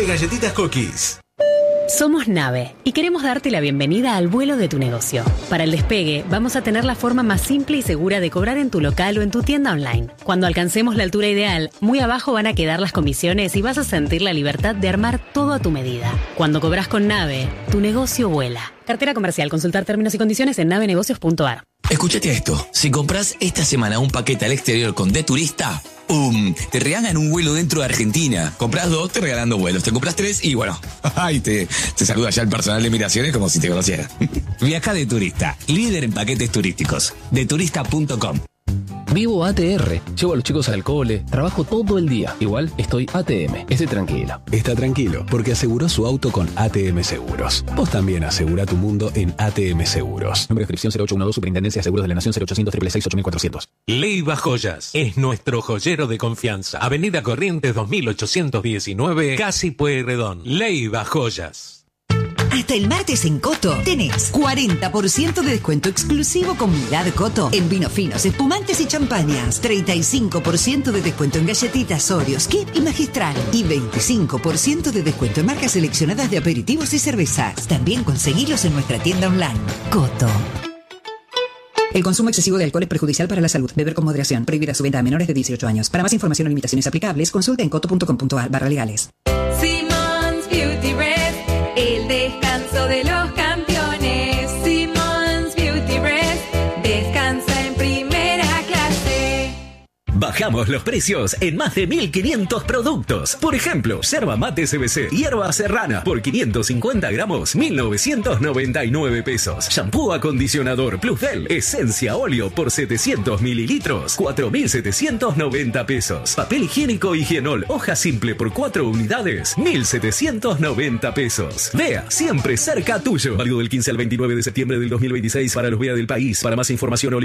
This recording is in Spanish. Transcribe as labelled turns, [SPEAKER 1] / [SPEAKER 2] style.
[SPEAKER 1] galletitas Cookies.
[SPEAKER 2] Somos Nave y queremos darte la bienvenida al vuelo de tu negocio. Para el despegue, vamos a tener la forma más simple y segura de cobrar en tu local o en tu tienda online. Cuando alcancemos la altura ideal, muy abajo van a quedar las comisiones y vas a sentir la libertad de armar todo a tu medida. Cuando cobras con Nave, tu negocio vuela. Cartera comercial. Consultar términos y condiciones en navenegocios.ar.
[SPEAKER 3] Escúchate esto. Si compras esta semana un paquete al exterior con De Turista, ¡pum! Te regalan un vuelo dentro de Argentina. Compras 2, te regalan 2 vuelos. Te compras 3 y bueno, ay, te saluda ya el personal de migraciones como si te conociera.
[SPEAKER 4] Viaja De Turista, líder en paquetes turísticos. Deturista.com.
[SPEAKER 5] Vivo ATR, llevo a los chicos al cole, trabajo todo el día. Igual estoy ATM, estoy tranquilo.
[SPEAKER 6] Está tranquilo, porque aseguró su auto con ATM Seguros. Vos también asegura tu mundo en ATM Seguros.
[SPEAKER 5] Número de inscripción 0812, Superintendencia de Seguros de la Nación 0800 666 8400.
[SPEAKER 1] Leiva Joyas es nuestro joyero de confianza. Avenida Corrientes 2819, Casi Pueyrredón. Leiva Joyas.
[SPEAKER 7] Hasta el martes en Coto tenés 40% de descuento exclusivo Comunidad Coto en vinos finos, espumantes y champañas, 35% de descuento en galletitas Oreos, Kit y Magistral y 25% de descuento en marcas seleccionadas de aperitivos y cervezas. También conseguilos en nuestra tienda online. Coto. El consumo excesivo de alcohol es perjudicial para la salud. Beber con moderación. Prohibida su venta a menores de 18 años. Para más información o limitaciones aplicables, consulta en coto.com.ar/legales.
[SPEAKER 8] Simmons Beauty Rest, el descanso de los campeones. Simmons Beauty Rest, descansa en primera clase.
[SPEAKER 9] Bajamos los precios en más de 1.500 productos. Por ejemplo, yerba mate CBC, hierba serrana, por 550 gramos, 1.999 pesos. Shampoo acondicionador Plusdel, esencia óleo por 700 mililitros, 4.790 pesos. Papel higiénico Higienol, hoja simple por 4 unidades, 1.790 pesos. Vea, siempre cerca tuyo. Válido del 15 al 29 de septiembre del 2026 para los VEA del país. Para más información,